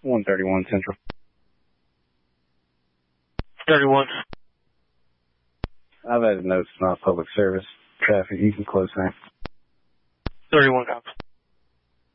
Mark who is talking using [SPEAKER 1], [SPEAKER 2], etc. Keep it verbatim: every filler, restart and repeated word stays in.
[SPEAKER 1] one thirty-one Central.
[SPEAKER 2] thirty-one.
[SPEAKER 1] I've had a notice not public service. Traffic, you can close that.
[SPEAKER 2] thirty-one cops.